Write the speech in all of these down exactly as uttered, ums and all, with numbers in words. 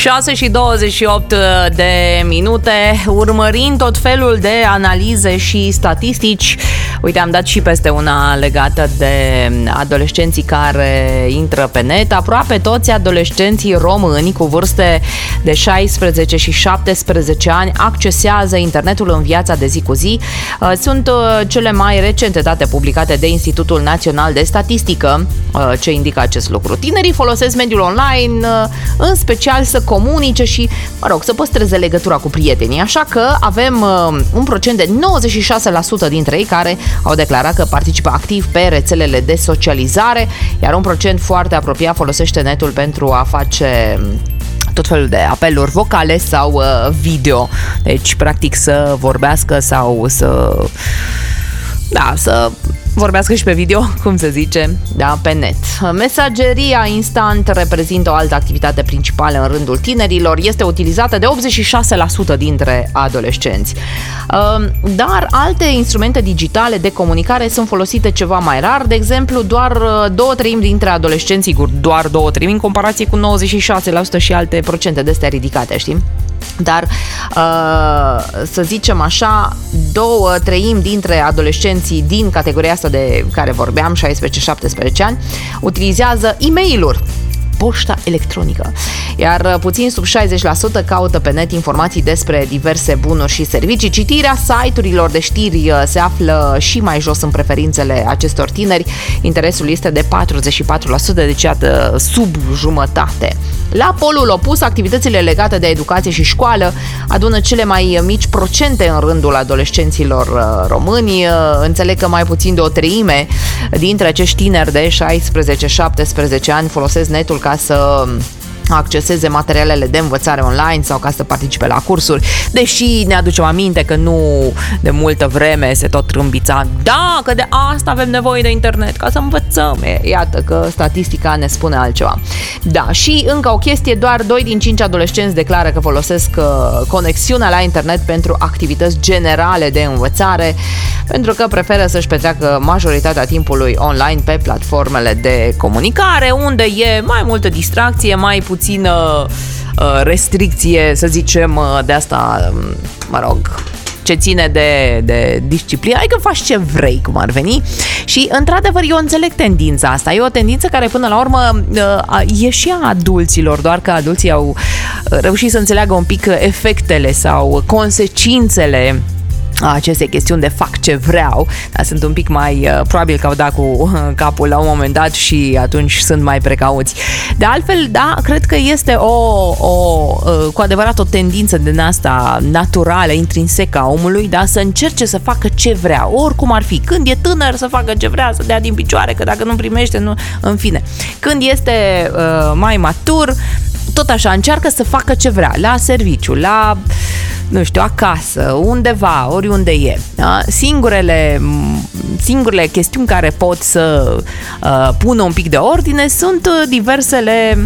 șase și douăzeci și opt de minute, urmărind tot felul de analize și statistici. Uite, am dat și peste una legată de adolescenții care intră pe net. Aproape toți adolescenții români cu vârste de șaisprezece și șaptesprezece ani accesează internetul în viața de zi cu zi. Sunt cele mai recente date publicate de Institutul Național de Statistică ce indică acest lucru. Tinerii folosesc mediul online în special să comunice și, mă rog, să păstreze legătura cu prietenii. Așa că avem un procent de nouăzeci și șase la sută dintre ei care au declarat că participă activ pe rețelele de socializare, iar un procent foarte apropiat folosește netul pentru a face tot felul de apeluri vocale sau uh, video. Deci, practic, să vorbească sau să... Da, să vorbească și pe video, cum se zice, da, pe net. Mesageria instant reprezintă o altă activitate principală în rândul tinerilor. Este utilizată de optzeci și șase la sută dintre adolescenți. Dar alte instrumente digitale de comunicare sunt folosite ceva mai rar. De exemplu, doar două treimi dintre adolescenți, sigur, doar două treimi în comparație cu nouăzeci și șase la sută și alte procente de astea ridicate, știi? Dar, să zicem așa, două treimi dintre adolescenții din categoria asta de care vorbeam, șaisprezece șaptesprezece ani, utilizează e-mail-uri, poșta electronică, iar puțin sub șaizeci la sută caută pe net informații despre diverse bunuri și servicii. Citirea site-urilor de știri se află și mai jos în preferințele acestor tineri. Interesul este de patruzeci și patru la sută, deci iată, sub jumătate. La polul opus, activitățile legate de educație și școală adună cele mai mici procente în rândul adolescenților români. Înțeleg că mai puțin de o treime dintre acești tineri de șaisprezece șaptesprezece ani folosesc netul ca să acceseze materialele de învățare online sau ca să participe la cursuri, deși ne aducem aminte că nu de multă vreme se tot trâmbița, da, că de asta avem nevoie de internet, ca să învățăm. E, iată că statistica ne spune altceva. Da, și încă o chestie, doar doi din cinci adolescenți declară că folosesc conexiunea la internet pentru activități generale de învățare, pentru că preferă să-și petreacă majoritatea timpului online pe platformele de comunicare, unde e mai multă distracție, mai puțină uh, restricție, să zicem, uh, de asta, mă rog, ce ține de, de disciplină, adică faci ce vrei, cum ar veni. Și, într-adevăr, eu înțeleg tendința asta. E o tendință care, până la urmă, uh, e și a adulților, doar că adulții au reușit să înțeleagă un pic efectele sau consecințele aceste chestiuni de fac ce vreau, dar sunt un pic mai, uh, probabil că au dat cu uh, capul la un moment dat și atunci sunt mai precauți. De altfel, da, cred că este o, o uh, cu adevărat o tendință din asta naturală, intrinsecă a omului, da, să încerce să facă ce vrea, oricum ar fi. Când e tânăr, să facă ce vrea, să dea din picioare, că dacă nu primește, nu, în fine. Când este uh, mai matur, tot așa, încearcă să facă ce vrea, la serviciu, la, nu știu, acasă, undeva, oriunde e. Da? Singurele, singurele chestiuni care pot să uh, pună un pic de ordine sunt diversele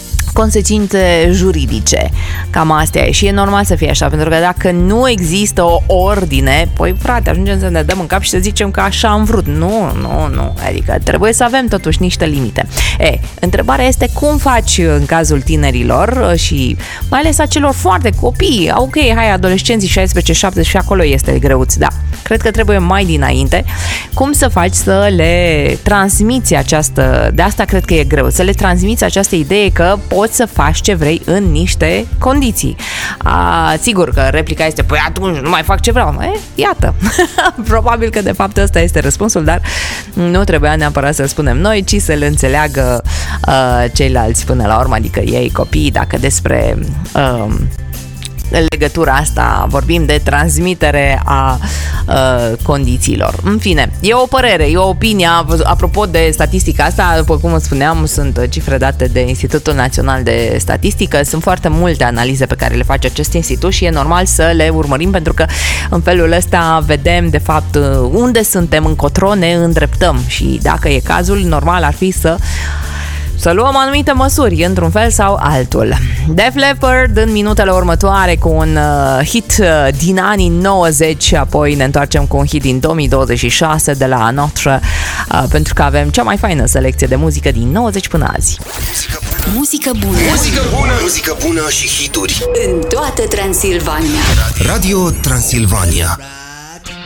consecințe juridice. Cam astea e și e normal să fie așa, pentru că dacă nu există o ordine, păi frate, ajungem să ne dăm în cap și să zicem că așa am vrut. Nu, nu, nu. Adică trebuie să avem totuși niște limite. E, întrebarea este cum faci în cazul tinerilor și mai ales a celor foarte copii. Ok, hai, adolescenții șaisprezece șaptesprezece și acolo este greuț, da. Cred că trebuie mai dinainte cum să faci să le transmiți această, de asta cred că e greu, să le transmiți această idee că poți să faci ce vrei în niște condiții. A, sigur că replica este, păi atunci nu mai fac ce vreau. E, iată. Probabil că de fapt ăsta este răspunsul, dar nu trebuia neapărat să-l spunem noi, ci să-l înțeleagă uh, ceilalți până la urmă, adică ei, copiii, dacă despre uh, legătura asta vorbim de transmitere a uh, condițiilor. În fine, e o părere, e o opinie. Apropo de statistica asta, după cum vă spuneam, sunt cifre date de Institutul Național de Statistică. Sunt foarte multe analize pe care le face acest institut și e normal să le urmărim, pentru că în felul ăsta vedem de fapt unde suntem, încotro ne îndreptăm și dacă e cazul, normal ar fi să să luăm anumite măsuri, într-un fel sau altul. Def Leppard în minutele următoare cu un uh, hit uh, din anii nouăzeci, apoi ne întoarcem cu un hit din două mii douăzeci și șase de la Notre, uh, pentru că avem cea mai faină selecție de muzică din nouăzeci până azi. Muzică bună. Muzică bună. Muzică bună și hituri În toată Transilvania. Radio Transilvania.